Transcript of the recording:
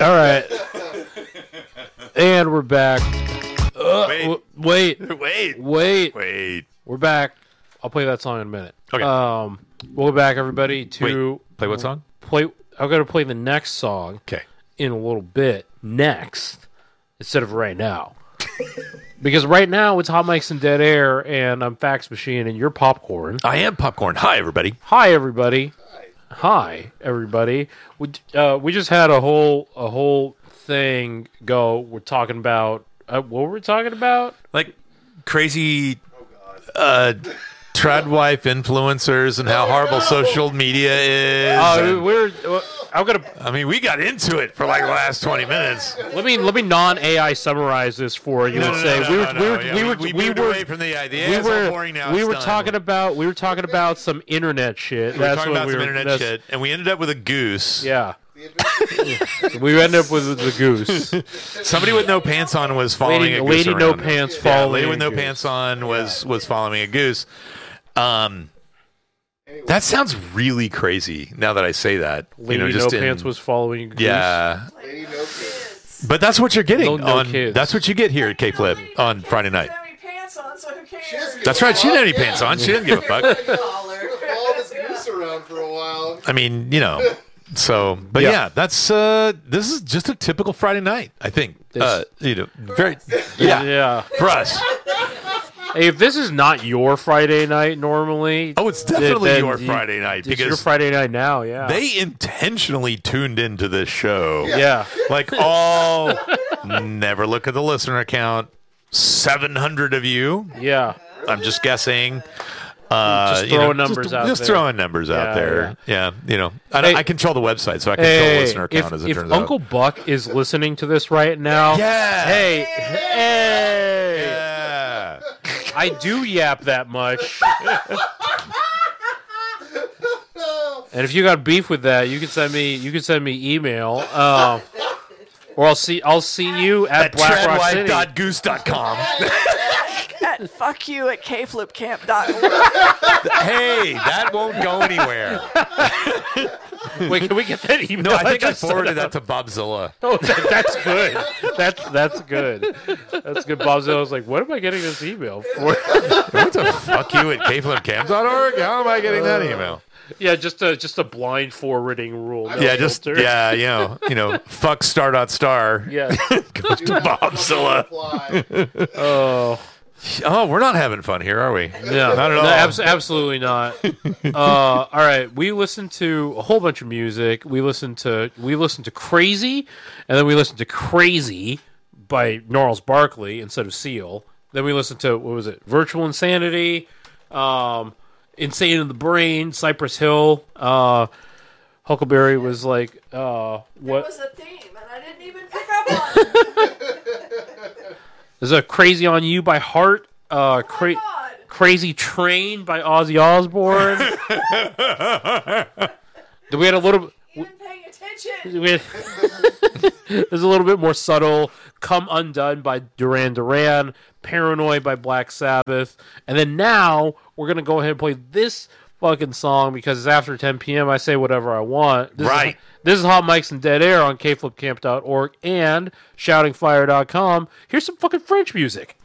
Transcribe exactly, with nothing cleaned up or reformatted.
All right. And we're back. Uh, Wait. w- wait. Wait. Wait. Wait. We're back. I'll play that song in a minute. Okay. Um, we'll go back, everybody, to... Wait. Play what song? Play. I'm going to play the next song Okay. in a little bit. Next. Instead of right now. Because right now, it's Hot Mics and Dead Air, and I'm Fax Machine, and you're Popcorn. I am Popcorn. Hi, everybody. Hi, everybody. Hi, everybody. We uh, we just had a whole a whole thing go. We're talking about uh, what were we talking about? Like crazy uh, trad wife influencers and how horrible social media is. Oh, and- we're. I'm gonna I mean, we got into it for like the last twenty minutes. let me let me non A I summarize this for you No, and no, say no, we no, were no, we were yeah, we were we we moved were away from the idea. we It's all were boring now. we It's were done. talking about we were talking about some internet shit. We were That's talking what about we some were. internet that's- shit, and we ended up with a goose. Yeah. We ended up with the goose. Somebody with no pants on was following Lady, a goose lady no around. pants Yeah, following. lady with a no goose. pants on was was following a goose. Um, that sounds really crazy. Now that I say that, Lady you know, no just in- pants was following a goose. yeah. Lady no kids. But that's what you're getting No- no on. kids. That's what you get here at K Flip on Friday night. Pants on, so who cares? That's right. She didn't have any pants on. She didn't give a fuck. Follow this goose around for a while. I mean, you know. So, but Yeah. yeah, that's uh this is just a typical Friday night. I think. This- Uh, you know, very yeah, Yeah. for us. Hey, if this is not your Friday night normally, Oh, it's definitely then your you- Friday night it's your because Friday night now. Yeah. they intentionally tuned into this show. yeah. Like all never look at the listener account. seven hundred of you. Yeah. I'm just guessing. Uh, Just you know, throwing numbers just, out Just there. throwing numbers out Yeah, there. Yeah. You know, I, Hey- I control the website, so I control the Hey, listener account if, as it if turns Uncle out. Buck is listening to this right now, Yeah. hey, hey, Yeah. I do yap that much. And if you got beef with that, you can send me. You can send me email, uh, or I'll see. I'll see you at, At Black Rock City. tradwife dot goose dot com. At fuck you at k flip camp dot org. Hey, that won't go anywhere. Wait, can we get that email? No, I think I just forwarded sent that to Bobzilla. Oh, that, that's good. That's that's good. That's good. Bob Zilla was like, "What am I getting this email for?" What the fuck you at k flip camp dot org? How am I getting that email? Yeah, just a just a blind forwarding rule. No Yeah, just filter. yeah, you know, you know, fuck star dot star. yeah. Goes to Bobzilla. Reply. Oh, Oh, we're not having fun here, are we? yeah. Not at No, all. abs- absolutely not. uh, all right, we listened to a whole bunch of music. We listened to we listened to Crazy, and then we listened to Crazy by Gnarls Barkley instead of Seal. Then we listened to what was it? Virtual Insanity, um, Insane in the Brain, Cypress Hill. Uh, Huckleberry was like, uh, That what? was a theme, and I didn't even pick up on it. There's a Crazy on You by Heart. Uh, cra- God. Crazy Train by Ozzy Osbourne. Then we had a little. Even paying attention. We had, there's a little bit more subtle. Come Undone by Duran Duran. Paranoid by Black Sabbath. And then now we're gonna go ahead and play this fucking song because it's after ten p.m. I say whatever I want. This Right. Is, this is Hot Mics and Dead Air on k flip camp dot org and shouting fire dot com. Here's some fucking French music.